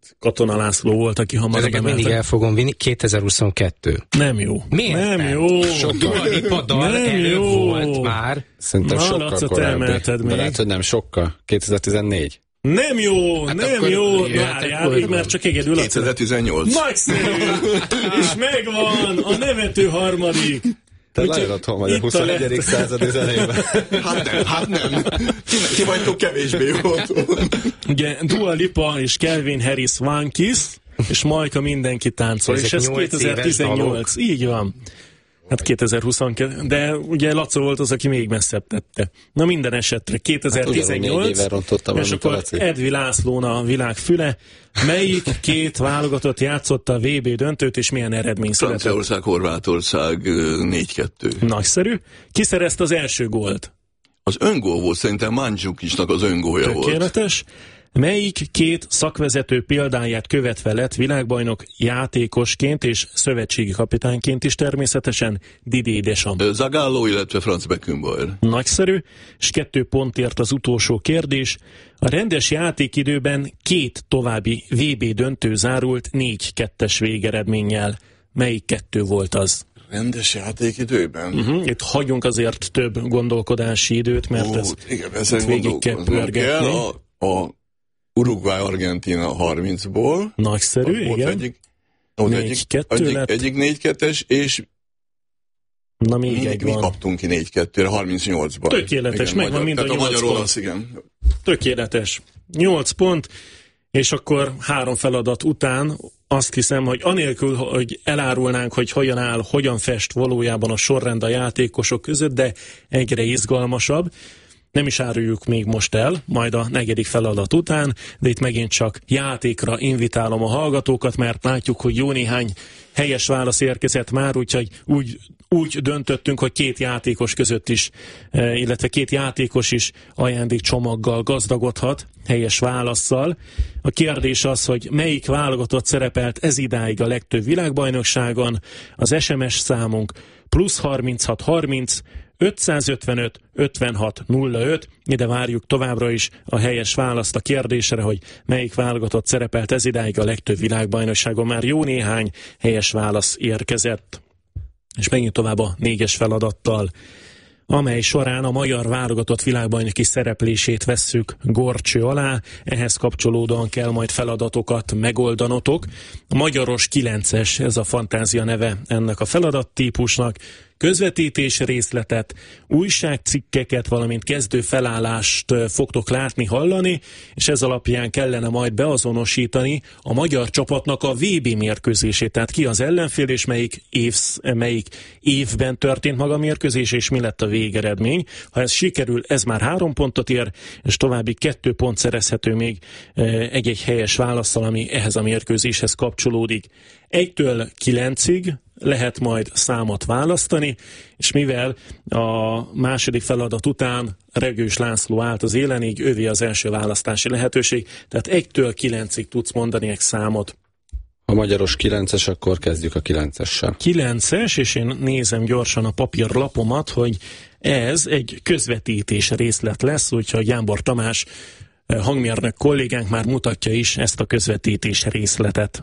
Katona László volt, aki hamarabb ezeket mindig el fogom vinni. 2022. Nem jó. Miért nem? Jó. Dua Lipa dal előbb volt már. Szerintem sokkal korábbi. De lehet, hogy nem sokkal. 2014. Nem jó, hát nem jó. Várjál, mert csak egyedül 2018. Nagyszerű! És megvan a nevető harmadik. Te nagyon hogy a 21. századi zenében. Hát nem. Ti vagytok kevésbé jó. Ugye Dua Lipa és Calvin Harris One Kiss, és Majka mindenki táncol, és ez 2018. Így van. Hát 2022, de ugye Laco volt az, aki még messzebb tette. Na minden esetre 2018, hát és akkor Edvi Lászlón a világ füle. Melyik két válogatott játszotta a VB döntőt, és milyen eredmény született? Franciaország, Horvátország 4-2. Nagyszerű. Ki szerezte az első gólt? Az öngól volt, szerintem Mandzukicsnak az öngólja volt. Tökéletes. Melyik két szakvezető példáját követve lett világbajnok játékosként és szövetségi kapitányként is természetesen Didier Deschamps? Zagallo, illetve Franz Beckenbauer. Nagyszerű, és 2 pontért az utolsó kérdés. A rendes játékidőben 2 további VB döntő zárult 4-2-es végeredménnyel. Melyik 2 volt az? Rendes játékidőben? Itt hagyjunk azért több gondolkodási időt, mert ezt végig kell pörgetni. A Uruguay-Argentina 30-ból. Nagyszerű, igen. Egyik 4-2-es, és na még egy van. Mi kaptunk ki 4-2-re 38-ban. Tökéletes, igen, megvan mind a 8 pont. Igen. Tökéletes. 8 pont, és akkor 3 feladat után azt hiszem, hogy anélkül, hogy elárulnánk, hogy hogyan fest valójában a sorrend a játékosok között, de egyre izgalmasabb. Nem is áruljuk még most el, majd a 4. feladat után, de itt megint csak játékra invitálom a hallgatókat, mert látjuk, hogy jó néhány helyes válasz érkezett már, úgyhogy úgy döntöttünk, hogy 2 játékos között is, illetve 2 játékos is ajándékcsomaggal gazdagodhat helyes válasszal. A kérdés az, hogy melyik válogatott szerepelt ezidáig a legtöbb világbajnokságon. Az SMS számunk +36 30 555 56 05, ide várjuk továbbra is a helyes választ a kérdésre, hogy melyik válogatott szerepelt ezidáig a legtöbb világbajnokságon. Már jó néhány helyes válasz érkezett. És menjünk tovább a 4-es feladattal, amely során a magyar válogatott világbajnoki szereplését vesszük górcső alá, ehhez kapcsolódóan kell majd feladatokat megoldanotok. A magyaros 9-es, ez a fantázia neve ennek a feladattípusnak. Közvetítés részletet, újságcikkeket, valamint kezdő felállást fogtok látni, hallani, és ez alapján kellene majd beazonosítani a magyar csapatnak a VB mérkőzését. Tehát ki az ellenfél, és melyik évben történt maga a mérkőzés, és mi lett a végeredmény. Ha ez sikerül, ez már 3 pontot ér, és további 2 pont szerezhető még egy-egy helyes válasszal, ami ehhez a mérkőzéshez kapcsolódik. 1-től 9-ig lehet majd számot választani, és mivel a második feladat után Regős László állt az élen, így ővé az első választási lehetőség, tehát 1-től 9-ig tudsz mondani egy számot. A magyaros 9-es, akkor kezdjük a 9-essel. 9-es, és én nézem gyorsan a papírlapomat, hogy ez egy közvetítés részlet lesz, úgyhogy Jámbor Tamás hangmérnök kollégánk már mutatja is ezt a közvetítés részletet.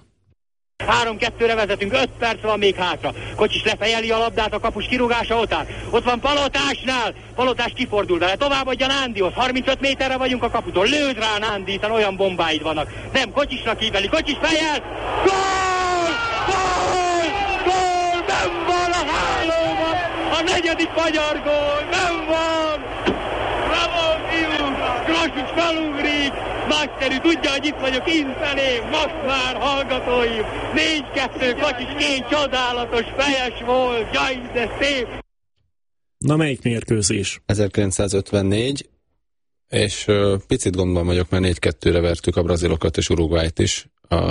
3-2-re vezetünk, 5 perc van még hátra. Kocsis lefejeli a labdát a kapus kirúgása után. Ott van Palotásnál. Palotás kifordul vele, továbbadja Nándihoz. 35 méterre vagyunk a kaputól. Lőd rá Nándi, hiszen olyan bombáid vannak. Nem, Kocsisnak híveli. Kocsis fejel! Gól! Gól! Gól! Nem van a hálóban! A 4. magyar gól! Nem van! Bravo, fiúk! Grosics felugrik! Nagyszerű, tudja, hogy itt vagyok infelé, most már hallgatóim, 4-2, Kocsis 2 csodálatos fejes volt, jaj, de szép! Na, melyik mérkőzés? 1954, és picit gondban vagyok, mert 4-2-re vertük a brazilokat és Uruguayt is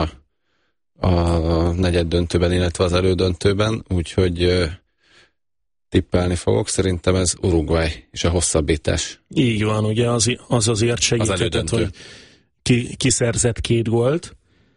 a negyed döntőben, illetve az elődöntőben, úgyhogy tippelni fogok, szerintem ez Uruguay és a hosszabbítás. Így van, ugye az azért segített, hogy ki szerzett 2 gólt.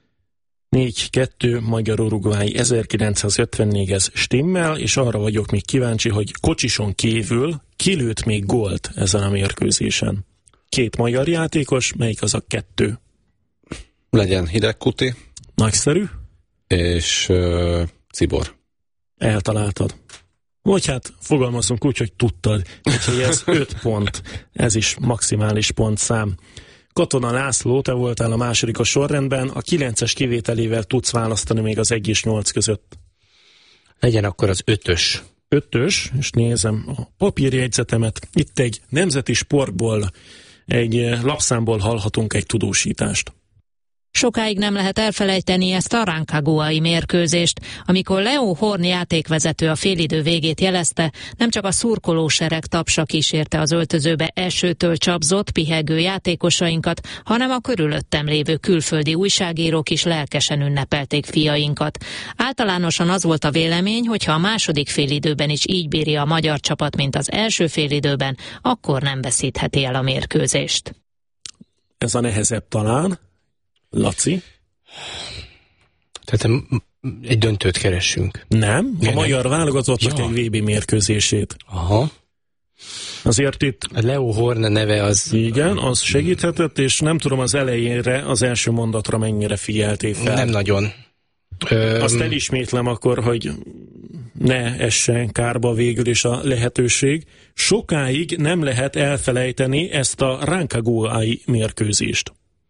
4-2 Magyar-Uruguay 1954, ez stimmel, és arra vagyok még kíváncsi, hogy Kocsison kívül kilőtt még gólt ezen a mérkőzésen. 2 magyar játékos, melyik az a 2? Legyen Hidegkuti. Nagyszerű. És Cibor. Eltaláltad. Vagy hát fogalmazunk úgy, hogy tudtad. Úgyhogy ez 5 pont. Ez is maximális pontszám. Katona László, te voltál a második a sorrendben. A 9-es kivételével tudsz választani még az 1 és 8 között. Legyen akkor az 5-ös. 5-ös, és nézem a papírjegyzetemet. Itt egy nemzeti sportból, egy lapszámból hallhatunk egy tudósítást. Sokáig nem lehet elfelejteni ezt a Rancagua-i mérkőzést, amikor Leo Horn játékvezető a félidő végét jelezte, nem csak a szurkolósereg tapsa kísérte az öltözőbe elsőtől csapzott, pihegő játékosainkat, hanem a körülöttem lévő külföldi újságírók is lelkesen ünnepelték fiainkat. Általánosan az volt a vélemény, hogy ha a második félidőben is így bírja a magyar csapat, mint az első félidőben, akkor nem veszítheti el a mérkőzést. Ez a nehezebb talán. Laci? Tehát egy döntőt keresünk. Nem, a magyar válogatottnak egy VB mérkőzését. Aha. Azért itt... A Leo Horn neve az... Igen, az segíthetett, és nem tudom az elejére, az első mondatra mennyire figyeltél fel. Nem nagyon. Azt elismétlem akkor, hogy ne essen kárba végül is a lehetőség. Sokáig nem lehet elfelejteni ezt a Rancagua-i mérkőzést.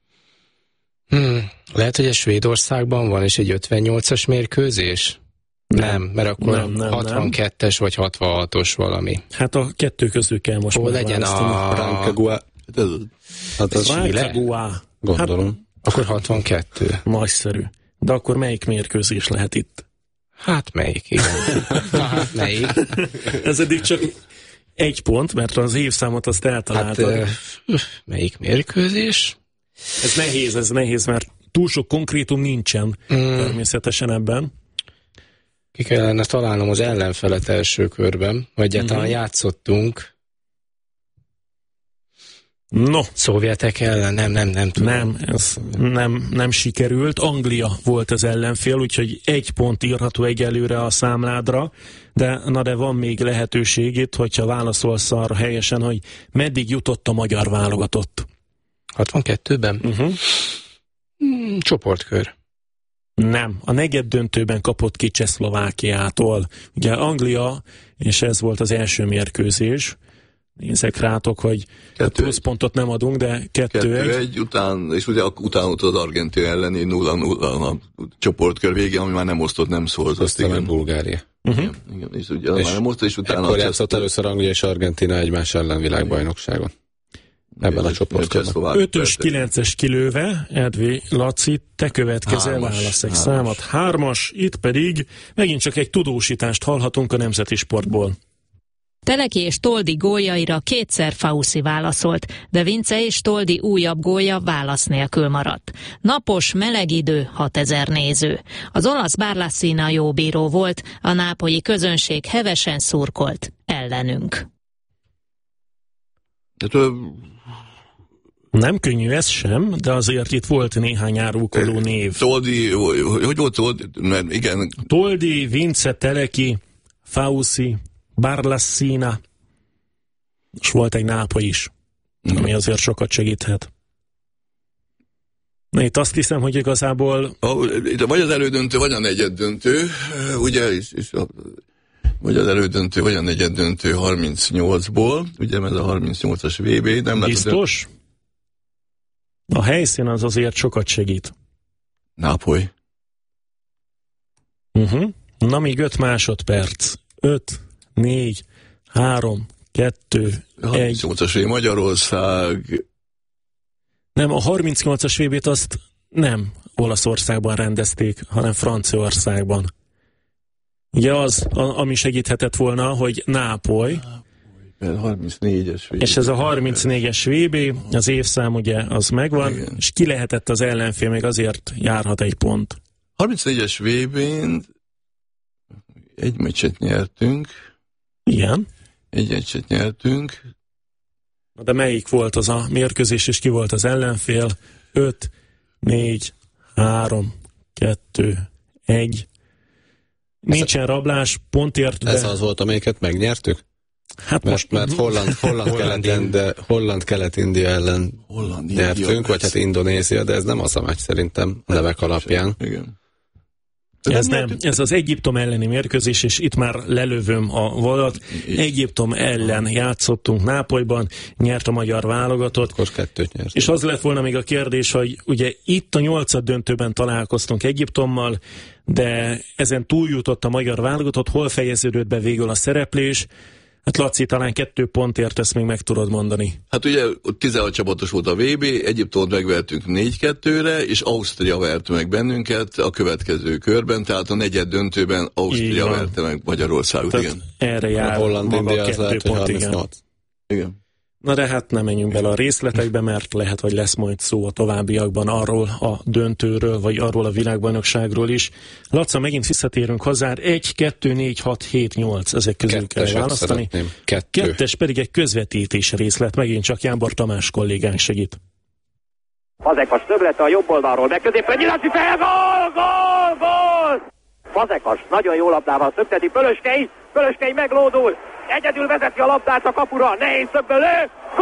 Lehet, hogy ez Svédországban van, és egy 58-as mérkőzés? Nem, mert akkor nem, 62-es vagy 66-os valami. Hát a kettő közül kell most legyen a Rancagua. Hát az Rancagua. Gondolom. Hát, akkor 62. Nagyszerű. De akkor melyik mérkőzés lehet itt? Hát melyik, igen. Hát melyik? Ez eddig csak 1 pont, mert az évszámot azt eltaláltad. Hát melyik mérkőzés? Ez nehéz, mert túl sok konkrétum nincsen természetesen ebben. Ki kellene találnom az ellenfelet első körben, vagy egyáltalán játszottunk. No. Szovjetek ellen? Nem tudom. Nem, ez nem sikerült. Anglia volt az ellenfél, úgyhogy 1 pont írható egyelőre a számládra, de van még lehetőség itt, hogyha válaszolsz arra helyesen, hogy meddig jutott a magyar válogatott. 62-ben? Csoportkör. Nem, a negyeddöntőben kapott ki Csehszlovákiától. Ugye Anglia, és ez volt az első mérkőzés. Nézek rátok, hogy pluszpontot nem adunk, de 2-1 után, és ugye utána az Argentina elleni 0-0 a csoportkör végén, ami már nem osztott, nem szólt. Aztán meg Bulgária. Igen, és ugye már nem osztott, és utána... Ekkor játszott először Anglia és Argentina egymás ellen világbajnokságon. Ebben a csoportban. 5-ös, 9-es kilőve, Edvi, Laci, te következel, válasz egy számot. 3-as, itt pedig megint csak egy tudósítást hallhatunk a nemzeti sportból. Teleki és Toldi góljaira 2-szer Fauszi válaszolt, de Vince és Toldi újabb gólja válasz nélkül maradt. Napos, meleg idő, 6000 néző. Az olasz Barlassina jó bíró volt, a nápolyi közönség hevesen szurkolt ellenünk. Nem könnyű ez sem, de azért itt volt néhány árulkodó név. Toldi, hogy volt Toldi? Mert igen. Toldi, Vince, Teleki, Fauszi, Barlassina, és volt egy nápa is, ami azért sokat segíthet. Na, itt azt hiszem, hogy igazából... Vagy az elődöntő, vagy a negyeddöntő, ugye, vagy az elődöntő, vagy a negyeddöntő 38-ból, ugye, ez a 38-as VB. Nem biztos? A helyszín az azért sokat segít. Nápoly. Na, még 5 másodperc. 5, 4, 3, 2, 1. 38-as Magyarország. Nem, a 38-as VB-t azt nem Olaszországban rendezték, hanem Franciaországban. Ugye az, ami segíthetett volna, hogy Nápoly. 34-es VB. És ez a 34-es VB, az évszám ugye az megvan, igen. És ki lehetett az ellenfél, még azért járhat 1 pont. 34-es VB-n egy meccset nyertünk. Igen. Egy meccset nyertünk. De melyik volt az a mérkőzés, és ki volt az ellenfél? 5, 4, 3, 2, 1. Nincsen rablás, pontért. Ez az volt, amelyiket megnyertük? Hát mert Holland-Kelet-India ellen nyertünk, vagy hát Indonézia, de ez nem az a meccs szerintem a nevek alapján. Igen. Ez az Egyiptom elleni mérkőzés, és itt már lelövöm a vonalat. Egyiptom ellen játszottunk Nápolyban, nyert a magyar válogatott. Akkor 2-t nyert. És az lett volna még a kérdés, hogy ugye itt a 8. döntőben találkoztunk Egyiptommal, de ezen túljutott a magyar válogatott, hol fejeződött be végül a szereplés? Hát Laci, talán 2 pontért ezt még meg tudod mondani. Hát ugye 16 csapatos volt a VB, Egyiptomot megvertünk 4-2-re, és Ausztria verte meg bennünket a következő körben, tehát a 4. döntőben Ausztria verte meg Magyarországot. Tehát igen. Erre jár maga 2 pont, igen. Na de hát nem menjünk bele a részletekbe, mert lehet, hogy lesz majd szó a továbbiakban arról a döntőről, vagy arról a világbajnokságról is. Laca, megint visszatérünk hozzád. 1, 2, 4, 6, 7, 8. Ezek közül kell választani. 2-es pedig egy közvetítés részlet. Megint csak Jámbor Tamás kollégánk segít. Fazekas többlete a jobb oldalról, meg középre nyilatni fel, gól! Fazekas nagyon jó labdával szökteti, Pölöskei meglódul. Egyedül vezeti a labdát a kapura, nehéz szögből lő,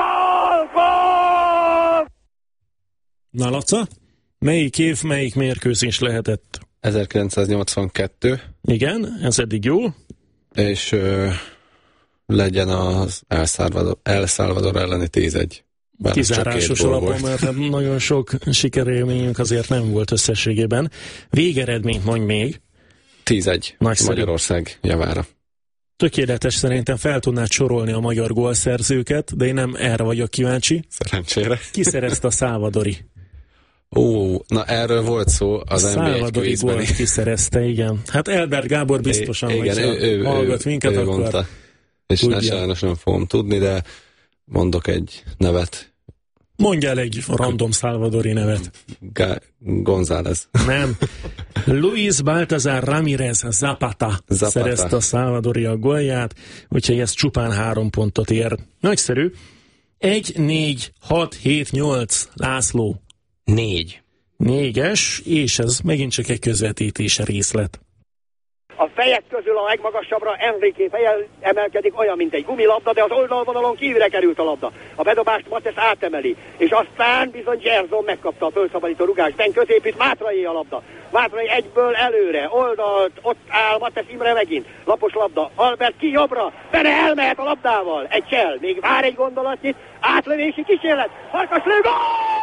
gól! Na Laca, melyik év, melyik mérkőzés lehetett? 1982. Igen, ez eddig jó. És legyen az El Salvador elleni 10-1. Kizárásos alapon, mert nagyon sok sikerélményünk azért nem volt összességében. Végeredményt mondj még. 10-1 Magyarország javára. Tökéletes, szerintem fel tudnád sorolni a magyar gólszerzőket, de én nem erre vagyok kíváncsi. Szerencsére. Ki szerezte a salvadori? Na erről volt szó az NBA quiz-ben. Ki szerezte, igen. Hát Elbert Gábor biztosan, hogy hallgat minket, akkor mondta. És sajnos nem fogom tudni, de mondok egy nevet. Mondj el egy random salvadori nevet. González. Nem. Luis Baltazar Ramirez Zapata szerezte a salvadori a gólját, úgyhogy ez csupán 3 pontot ér. Nagyszerű. 1, 4, 6, 7, 8. László. 4. 4-es, és ez megint csak egy közvetítés részlet. A fejek közül a legmagasabbra Enrique feje emelkedik, olyan, mint egy gumilabda, de az oldalvonalon kívülre került a labda. A bedobást Matesz átemeli, és aztán bizony Gerson megkapta a fölszabadító rugást. Ben középít, Mátrai a labda. Mátrai egyből előre, oldalt, ott áll Matesz Imre megint. Lapos labda, Albert ki jobbra, Bene elmehet a labdával. Egy csel, még vár egy gondolatnyit, átlövési kísérlet, Farkas lő, gól!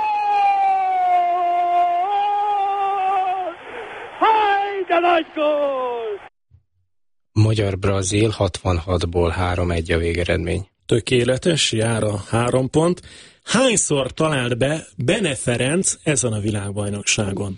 Haj, de nagy gól! Magyar-Brazil 66-ból 3-1 a végeredmény. Tökéletes, jár a 3 pont. Hányszor talált be Bene Ferenc ezen a világbajnokságon?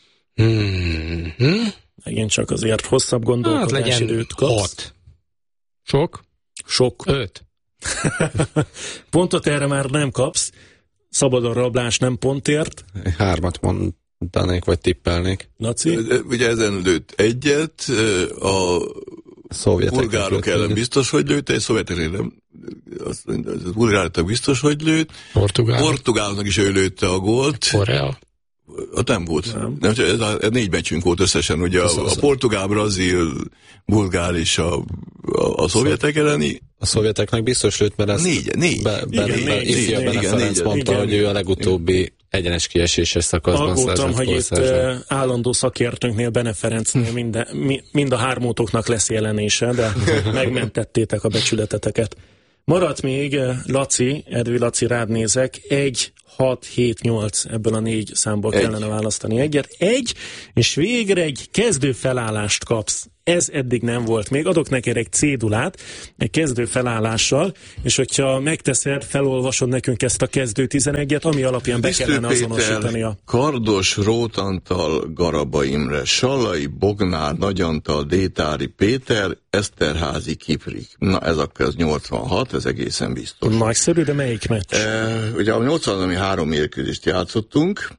Megint csak azért hosszabb gondolkodási időt kapsz. 6. Sok? 5. Pontot erre már nem kapsz. Szabadon rablás nem pontért. 3-at mondanék, vagy tippelnék. Laci? Ugye ezen lőtt egyet, a bulgárok ellen biztos, hogy lőtt, egy szovjetek nem. A bulgárok biztos, hogy lőtt. Portugálnak is ő lőtte a gólt. Korea? Nem volt. Nem, ez 4 meccsünk volt összesen, ugye a portugál, brazil, bulgár és a szovjetek elleni. A szovjeteknek biztos lőtt, mert ez ifja Bene Ferenc mondta, hogy ő a legutóbbi egyenes kieséses szakaszban szerzett. Hogy itt állandó szakértőnknél, Bene Ferencnél mind a hármótoknak lesz jelenése, de megmentettétek a becsületeteket. Maradt még Laci, Edvi Laci, rád nézek, 1, 6, 7, 8, ebből a 4 számból kellene választani egyet. 1, és végre egy kezdő felállást kapsz. Ez eddig nem volt. Még adok neked egy cédulát, egy kezdő felállással, és hogyha megteszed, felolvasod nekünk ezt a kezdő 11-et, ami alapján be kellene azonosítania. Kardos Rótantal, Garaba Imre, Sallai Bognár, Nagyantal, Détári Péter, Eszterházi Kiprik. Na ez akkor az 86, ez egészen biztos. Nagyszerű, de melyik meccs? Ugye a 80-ami 3 mérkőzést játszottunk.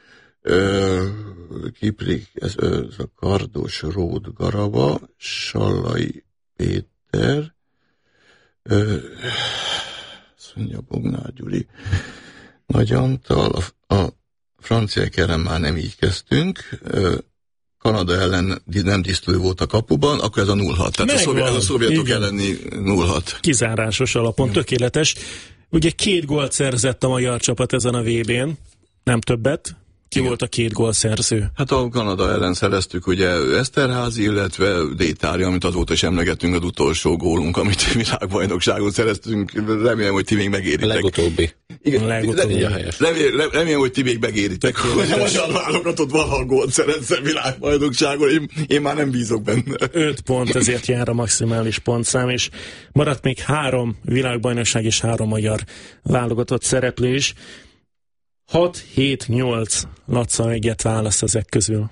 Kiprik, ez a Kardos Rót Garaba, Sallai Péter, Szonja Bognár Gyuri, Nagy Antal, a franciák ellen már nem így kezdtünk, Kanada ellen nem tisztulő volt a kapuban, akkor ez a 0-6. Tehát a szovjetok elleni 0-6. Kizárásos alapon, tökéletes. Ugye 2 gólt szerzett a magyar csapat ezen a VB-n, nem többet. Ki volt a 2 gólszerző? Hát a Kanada ellen szereztük ugye Eszterházi, illetve Détári, amit azóta is emlegettünk, az utolsó gólunk, amit világbajnokságon szereztünk. Remélem, hogy ti még megéritek. Legutóbbi. Igen, remélem, hogy ti még megéritek, hogy a magyar válogatott valaha gólt szerezzen világbajnokságon. Én már nem bízok benne. 5 pont, ezért jár a maximális pontszám, és maradt még 3 világbajnokság és 3 magyar válogatott szereplés. 6-7-8 Laca egyet válasz ezek közül.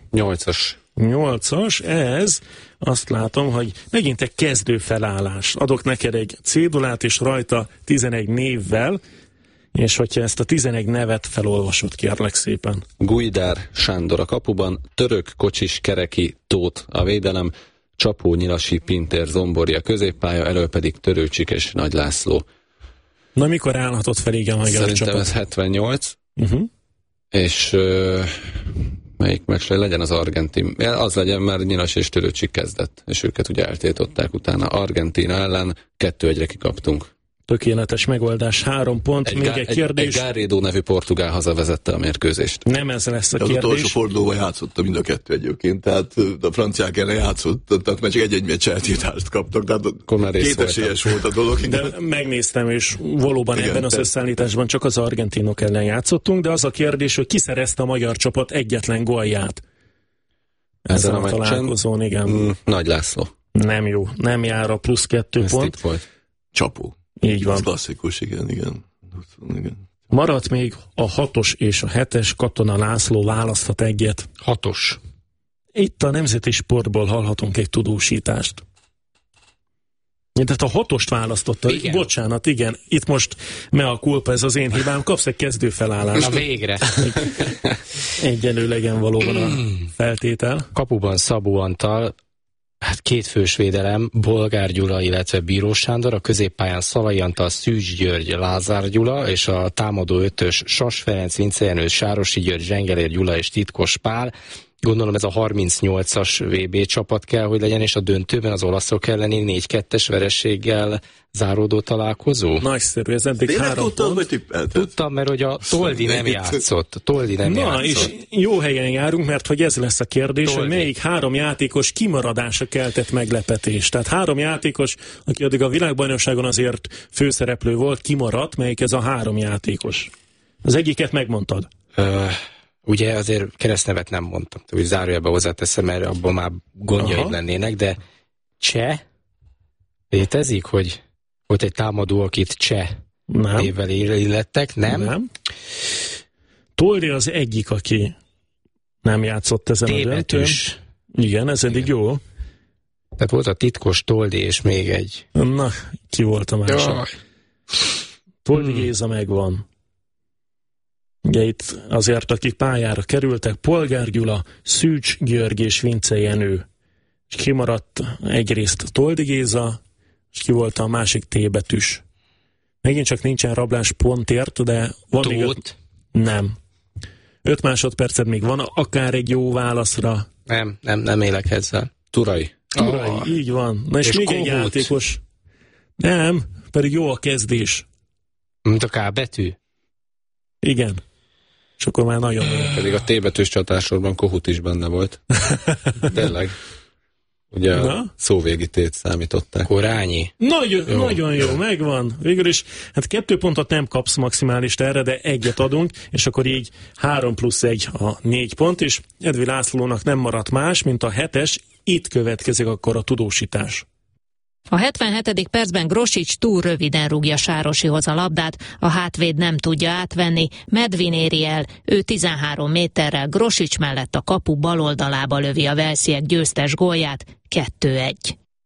8-as, ez azt látom, hogy megint egy kezdő felállás. Adok neked egy cédulát, és rajta 11 névvel, és hogyha ezt a 11 nevet felolvasod, kérlek szépen. Gujdár Sándor a kapuban, Török, Kocsis, Kereki, Tóth a védelem, Csapó, Nyilasi, Pintér, Zomborja középpálya, elől pedig Törőcsik és Nagy László. Na mikor állhatott fel így a magyar csapat? Szerintem ez 78. És melyik megsleg legyen az argentin? Az legyen, mert Nyilas és Törőcsik kezdett, és őket ugye eltiltották utána. Argentína ellen 2-1-re kikaptunk. Tökéletes megoldás, 3 pont. Még egy kérdés. Egy Garrido nevű portugál hazavezette a mérkőzést. Nem ez lesz a kérdés. Az utolsó fordulóban játszotta mind a 2 egyébként, tehát a franciák ellen játszott, tehát már csak egy meccs eltiltást kaptak, tehát kétesélyes volt a dolog. De megnéztem, és valóban igen, ebben az összeállításban csak az argentinok ellen játszottunk, de az a kérdés, hogy ki szerezte a magyar csapat egyetlen gólját. Ezen a találkozón, igen. Nagy László. Nem jó, nem jár a plusz 2 pont. Csapó. Így van. Ez klasszikus, igen. Maradt még a 6-os és a 7-es, Katona László választhat egyet. 6-os. Itt a Nemzeti Sportból hallhatunk egy tudósítást. Tehát a 6-ost választotta. Igen. Bocsánat, igen. Itt most mea culpa, ez az én hibám. Kapsz egy kezdőfelállást. Na végre. Egyenlőlegen valóban a feltétel. Kapuban Szabó Antal, hát 2 fős védelem, Bolgár Gyula, illetve Bíró Sándor, a középpályán Szalai Antal, Szűcs György, Lázár Gyula, és a támadó 5-ös Sas Ferenc, Vince Jenő, Sárosi György, Zsengelér Gyula és Titkos Pál. Gondolom ez a 38-as VB csapat kell, hogy legyen, és a döntőben az olaszok elleni 4-2-es vereséggel záródó találkozó. Nagyszerű, ez eddig 3 pont. Tudtam, mert hogy a Toldi nem játszott. És jó helyen járunk, mert hogy ez lesz a kérdés, Toldi. Hogy melyik 3 játékos kimaradása keltett meglepetést. Tehát 3 játékos, aki addig a világbajnokságon azért főszereplő volt, kimaradt, melyik ez a 3 játékos. Az egyiket megmondtad. Ugye azért keresztnevet nem mondtam, hogy zárójelbe hozzáteszem, mert abban már gondjaid lennének, de Cseh létezik, hogy volt egy támadó, akit Cseh névvel illettek, nem? Nem. Toldi az egyik, aki nem játszott ezen a döntőn. Igen, ez eddig jó. Tehát volt a Titkos, Toldi és még egy. Na, ki volt a másik? Toldi Géza megvan. Ugye itt azért, akik pályára kerültek, Polgár Gyula, Szűcs György és Vince Jenő. És kimaradt egyrészt Toldi Géza, és ki volt a másik T betűs. Megint csak nincsen rablás pontért, de van még... Nem. 5 másodpercet még van, akár egy jó válaszra. Nem élek ezzel. Turai, így van. Na és még Kohut. Egy játékos. Nem, pedig jó a kezdés. Mint a K betű? Igen. És akkor már nagyon... Pedig a T betűs csatársorban Kohut is benne volt. Tényleg. Ugye a szóvégi tét számították. Korányi. Nagyon jó, megvan. Végül is, hát 2 pontot nem kapsz maximális erre, de 1 adunk, és akkor így 3 + 1 a 4 pont, és Edvi Lászlónak nem maradt más, mint a 7-es, itt következik akkor a tudósítás. A 77. percben Grosics túl röviden rúgja Sárosihoz a labdát, a hátvéd nem tudja átvenni, Medvin éri el, ő 13 méterrel Grosics mellett a kapu bal oldalába lövi a walesiek győztes gólját, 2-1.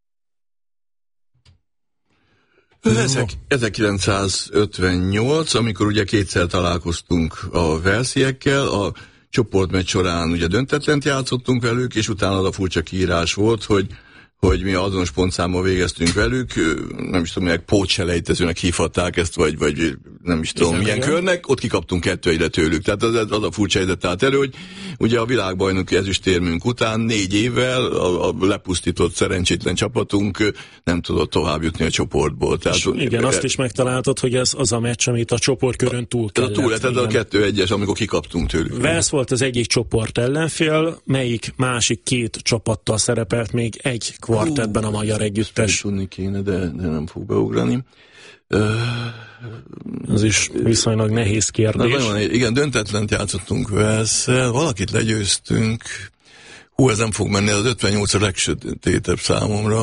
1958, amikor ugye 2-szer találkoztunk a walesiekkel, a csoportmeccs során ugye döntetlent játszottunk velük, és utána a furcsa kiírás volt, hogy hogy mi azonos pontszámmal végeztünk velük, nem is tudom, milyen pótselejtezőnek hívhatták ezt, vagy nem is tudom, milyen körnek, ott kikaptunk 2-1-re tőlük. Tehát az a furcsa helyzet állt elő, hogy ugye a világbajnoki ezüstérmünk után 4 évvel a lepusztított szerencsétlen csapatunk nem tudott tovább jutni a csoportból. Tehát, igen, azt is megtaláltad, hogy ez az a meccs, amit a csoportkörön túl kellett. Ez a 2-1-es, amikor kikaptunk tőlük. Wales volt az egyik csoport ellenfél, melyik másik 2 csapattal szerepelt még egy kvartettben a magyar együttes. Tudni kéne, de nem fog beugrani. Ez is viszonylag nehéz kérdés. Igen, döntetlent játszottunk Walesszel, valakit legyőztünk. Ez nem fog menni, az 58 a legsötétebb számomra.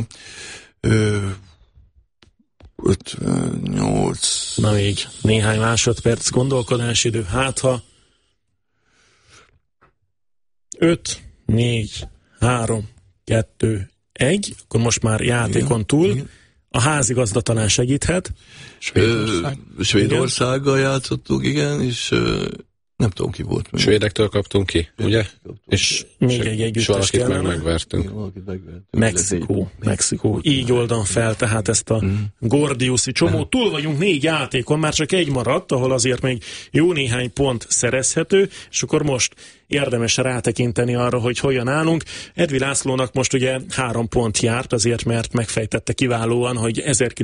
58... Na még néhány másodperc gondolkodási idő. Hát ha 5, 4, 3, 2, 1, akkor most már játékon túl. Igen. A házigazda talán segíthet. Svédországgal játszottuk, igen, és nem tudom, ki volt. Svédektől kaptunk ki, ugye? És még egy együttes kellene. Megvertünk. Mexikó. Így oldom fel, tehát ezt a gordiuszi csomó. Túl vagyunk 4 játékon, már csak egy maradt, ahol azért még jó néhány pont szerezhető, és akkor most érdemes rátekinteni arra, hogy hogyan állunk. Edvi Lászlónak most ugye 3 pont járt, azért mert megfejtette kiválóan, hogy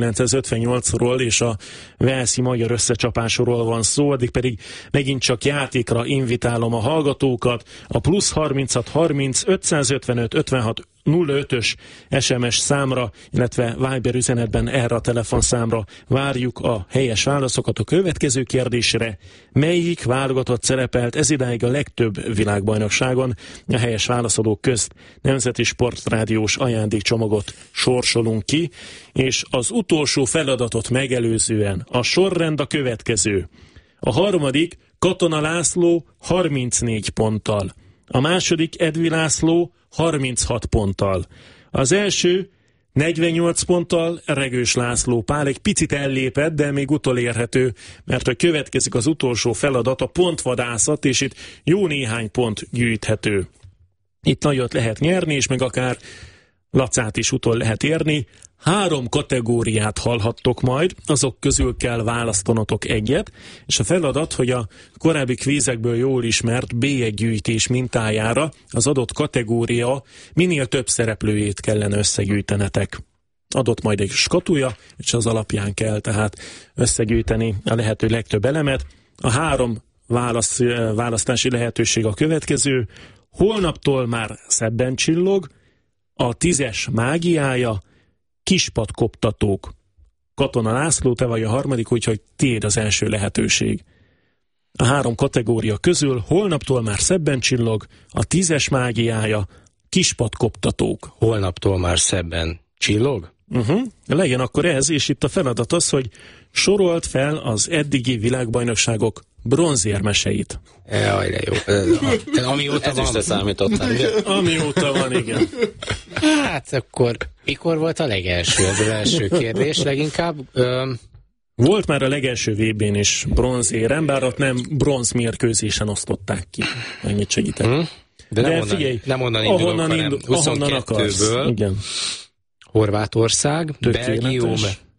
1958-ról és a walesi magyar összecsapásról van szó, addig pedig megint csak játékra invitálom a hallgatókat. A plusz 36 30 555 56 05-ös SMS számra, illetve Viber üzenetben erre a telefonszámra várjuk a helyes válaszokat a következő kérdésre. Melyik válogatott szerepelt ezidáig a legtöbb világbajnokságon? A helyes válaszolók közt Nemzeti Sportrádiós ajándékcsomagot sorsolunk ki, és az utolsó feladatot megelőzően a sorrend a következő. A harmadik Katona László 34 ponttal. A második Edvi László 36 ponttal. Az első 48 ponttal Regős László Pál egy picit ellépett, de még utolérhető, mert hogy következik az utolsó feladat, a pontvadászat, és itt jó néhány pont gyűjthető. Itt nagyot lehet nyerni, és meg akár Lacát is utol lehet érni. 3 kategóriát hallhattok majd, azok közül kell választanotok egyet, és a feladat, hogy a korábbi kvízekből jól ismert B1 gyűjtés mintájára az adott kategória minél több szereplőjét kellene összegyűjtenetek. Adott majd egy skatúja, és az alapján kell tehát összegyűjteni a lehető legtöbb elemet. A 3 választási lehetőség a következő. Holnaptól már szebben csillog, a 10-es mágiája, kispadkoptatók. Katona László, te vagy a harmadik, úgyhogy tiéd az első lehetőség. A 3 kategória közül holnaptól már szebben csillog, a 10-es mágiája, kispadkoptatók. Holnaptól már szebben csillog? Legyen akkor ez, és itt a feladat az, hogy sorolt fel az eddigi világbajnokságok bronzérmeseit. Jaj, de jó. Amióta van. Számítottam. Amióta van, igen. Hát akkor mikor volt a legelső? Ez az első kérdés leginkább. Volt már a legelső VB-n is bronzérem, bár ott nem bronzmérkőzésen osztották ki. Mennyit segítek. De figyelj, nem onnan indulok, hanem 22-ből. Igen. Horvátország, Belgium.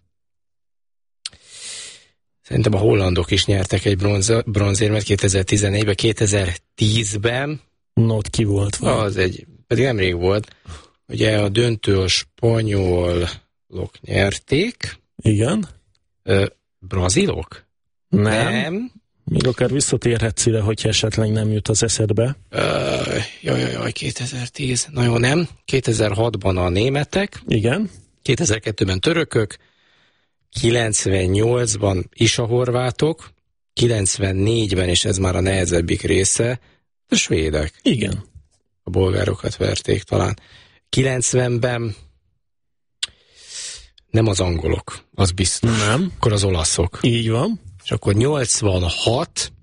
Szerintem a hollandok is nyertek egy bronzérmet 2014-ben, 2010-ben. Ott ki volt? Az pedig nemrég volt. Ugye a döntő a spanyolok nyerték. Igen. Brazilok? Nem. Még akár visszatérhetsz ide, hogyha esetleg nem jut az eszedbe. Jaj, 2010. Na jó, nem. 2006-ban a németek. Igen. 2002-ben törökök. 98-ban is a horvátok. 94-ben, és ez már a nehezebbik része, a svédek. Igen. A bolgárokat verték talán. 90-ben nem az angolok, az biztos. Nem. Akkor az olaszok. Így van. És akkor 86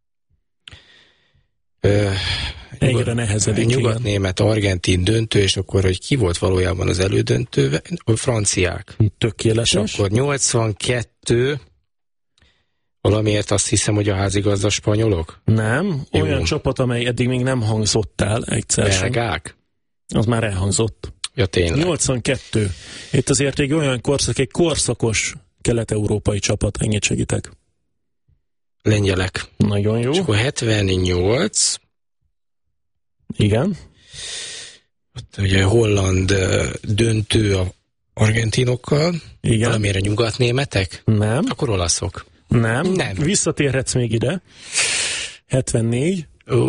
egyre nehezedik. Nyugat-német, argentin döntő, és akkor, hogy ki volt valójában az elődöntőben? A franciák. Tökéletes. És akkor 82 valamiért azt hiszem, hogy a házigazda spanyolok? Nem. Olyan csapat, amely eddig még nem hangzott el egyszer sem. Belgák? Az már elhangzott. Ja, tényleg. 82. Itt azért egy olyan korszakos kelet-európai csapat, ennyit segítek. Lengyelek. Nagyon jó. És akkor 78. Igen. Ott ugye holland döntő a argentinokkal. Igen. Valamire nyugatnémetek? Nem. Akkor olaszok. Nem. Visszatérhetsz még ide. 74.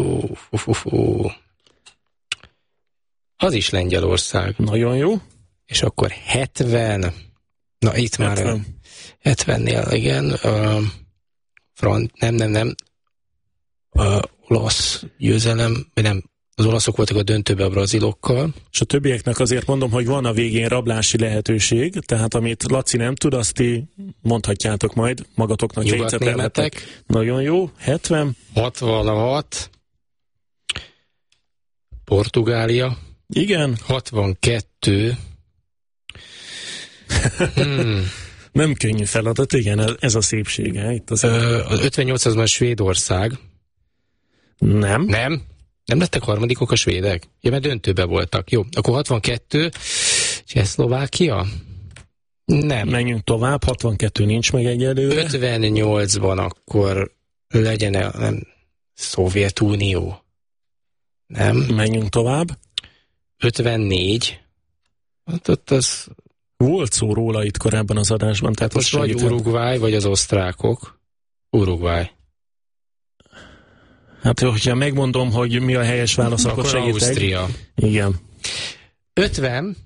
Az is Lengyelország. Nagyon jó. És akkor 70. Na itt 70. Már 70-nél, igen. Nem. Olasz győzelem, nem. Az olaszok voltak a döntőbe a brazilokkal. És a többieknek azért mondom, hogy van a végén rablási lehetőség, tehát amit Laci nem tud, azt ti mondhatjátok majd magatoknak. Nyugatnémetek. Nagyon jó. 70. 66. Portugália. Igen. 62. Nem könnyű feladat, igen, ez a szépsége. Itt az 58-ban Svédország. Nem. Nem lettek harmadikok a svédek? Ja, mert döntőbe voltak. Jó, akkor 62. Csehszlovákia? Nem. Menjünk tovább, 62 nincs meg egyelőre. 58-ban akkor legyen nem, Szovjetunió. Nem. Menjünk tovább. 54. Hát ott az... Volt szó róla itt korábban az adásban. Tehát most vagy Uruguay, vagy az osztrákok. Uruguay. Hát, hogyha megmondom, hogy mi a helyes válasz, akkor segítek. Ausztria. Igen. 50.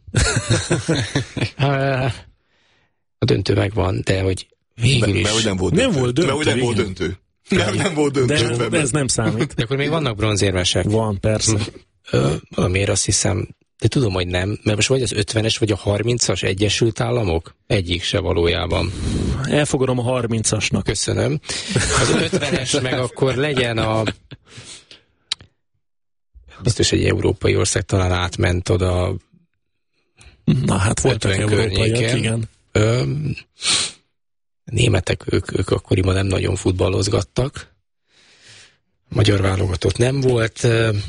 A döntő megvan, de hogy végül is... Mert nem volt döntő. De ez nem számít. De akkor még vannak bronzérmesek. Van, persze. Valamiért azt hiszem, de tudom, hogy nem, mert most vagy az 50-es, vagy a 30-as Egyesült Államok? Egyik se valójában. Elfogadom a 30-asnak. Köszönöm. Az 50-es meg akkor legyen a... Biztos egy európai ország talán átment oda. Na hát voltak európaiak, igen. Németek, ők akkoriban nem nagyon futballozgattak. Magyar válogatott nem volt.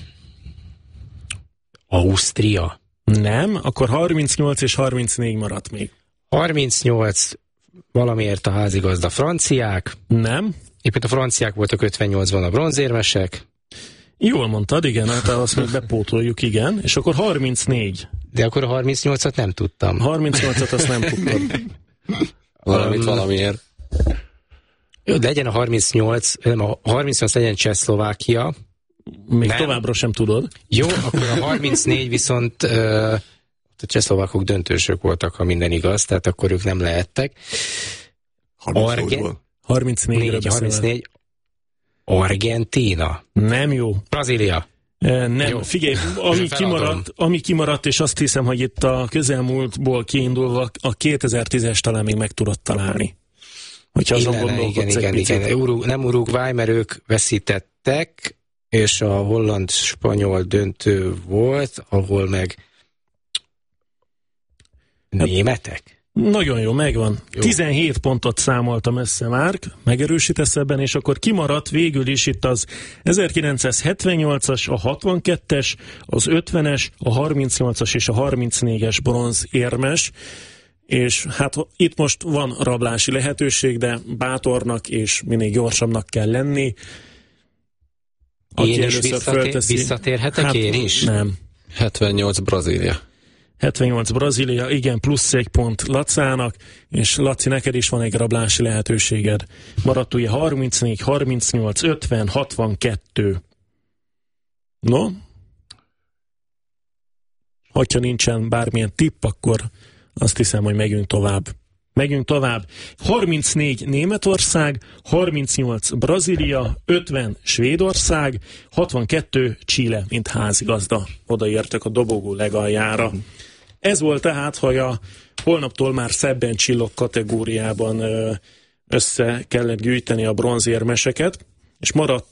Ausztria? Nem, akkor 38 és 34 maradt még. 38 valamiért a házigazda franciák. Nem. Éppen a franciák voltak 58-ban a bronzérmesek. Jól mondtad, igen, hát azt még bepótoljuk, igen. És akkor 34. De akkor a 38-at nem tudtam. 38-at azt nem tudtam. Valamiért. Jó, legyen a 38, nem, a 38 legyen Csehszlovákia. Még nem. Továbbra sem tudod. Jó, akkor a 34 viszont a csehszlovákok döntősök voltak, ha minden igaz, tehát akkor ők nem lehettek. 34. Argentína. Nem jó. Brazília. Nem, jó. Figyelj, ami kimaradt, és azt hiszem, hogy itt a közelmúltból kiindulva a 2010-es talán még meg tudod találni. Hogyha azon gondolkodsz egy picit. Nem Uruguay, mert ők veszítettek, és a holland-spanyol döntő volt, ahol meg németek. Nagyon jó, megvan. Jó. 17 pontot számoltam össze, Márk, megerősítesz ebben, és akkor kimaradt végül is itt az 1978-as, a 62-es, az 50-es, a 38-as és a 34-es bronzérmes, és hát itt most van rablási lehetőség, de bátornak és minél gyorsabbnak kell lenni. Én is visszatérhetek hát, én is? Nem. 78 Brazília. 78 Brazília, igen, plusz egy pont Lacának, és Laci, neked is van egy rablási lehetőséged. Maradt ugye 34, 38, 50, 62. No? Hogyha nincsen bármilyen tipp, akkor azt hiszem, hogy megyünk tovább. 34 Németország, 38 Brazília, 50 Svédország, 62 Chile, mint házigazda. Odaértek a dobogó legaljára. Ez volt tehát, hogy a holnaptól már szebben csillog kategóriában össze kellett gyűjteni a bronzérmeseket, és maradt